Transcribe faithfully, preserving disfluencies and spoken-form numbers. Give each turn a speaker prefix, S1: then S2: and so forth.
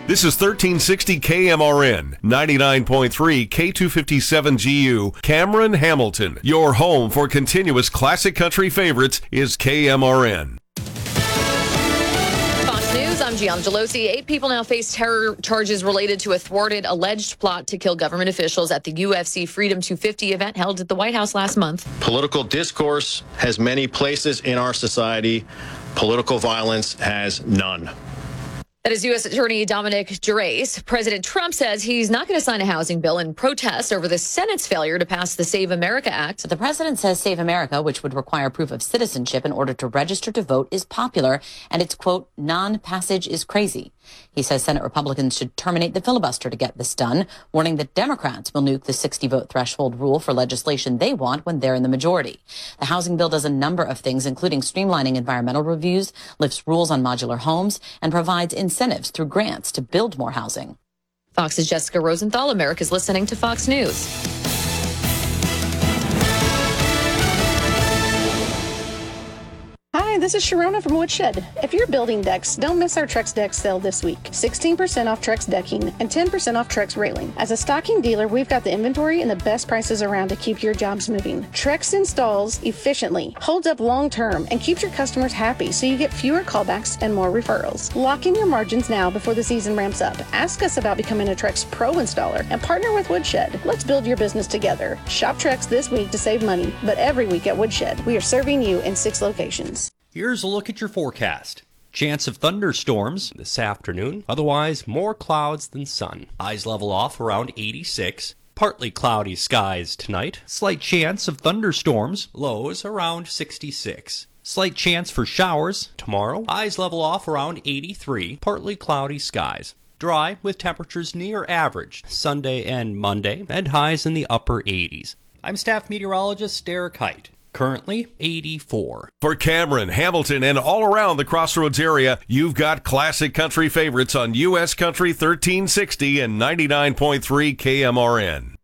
S1: This is thirteen sixty K M R N, ninety-nine point three K two fifty-seven G U, Cameron, Hamilton. Your home for continuous classic country favorites is K M R N.
S2: Fox News, I'm Gianna Gelosi. Eight people now face terror charges related to a thwarted alleged plot to kill government officials at the U F C Freedom two fifty event held at the White House last month.
S3: Political discourse has many places in our society. Political violence has none.
S2: That is U S Attorney Dominic Gerace. President Trump says he's not going to sign a housing bill in protest over the Senate's failure to pass the Save America Act.
S4: The president says Save America, which would require proof of citizenship in order to register to vote, is popular, and its, quote, non-passage is crazy. He says Senate Republicans should terminate the filibuster to get this done, warning that Democrats will nuke the sixty-vote threshold rule for legislation they want when they're in the majority. The housing bill does a number of things, including streamlining environmental reviews, lifts rules on modular homes, and provides incentives through grants to build more housing.
S2: Fox's Jessica Rosenthal. America's listening to Fox News.
S5: Hi, this is Sharona from Woodshed. If you're building decks, don't miss our Trex deck sale this week. sixteen percent off Trex decking and ten percent off Trex railing. As a stocking dealer, we've got the inventory and the best prices around to keep your jobs moving. Trex installs efficiently, holds up long term, and keeps your customers happy so you get fewer callbacks and more referrals. Lock in your margins now before the season ramps up. Ask us about becoming a Trex Pro installer and partner with Woodshed. Let's build your business together. Shop Trex this week to save money, but every week at Woodshed. We are serving you in six locations.
S6: Here's a look at your forecast. Chance of thunderstorms this afternoon. Otherwise, more clouds than sun. Highs level off around eighty-six. Partly cloudy skies tonight. Slight chance of thunderstorms. Lows around sixty-six. Slight chance for showers tomorrow. Highs level off around eighty-three. Partly cloudy skies. Dry with temperatures near average Sunday and Monday, and highs in the upper eighties. I'm staff meteorologist Derek Height. Currently eighty-four.
S1: For Cameron, Hamilton, and all around the Crossroads area, you've got classic country favorites on U S Country thirteen sixty and ninety-nine point three K M R N.